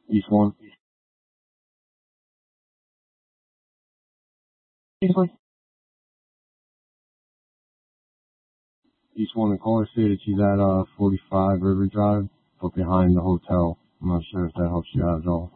East one. East one. The caller stated she's at 45 River Drive, but behind the hotel. I'm not sure if that helps you out at all.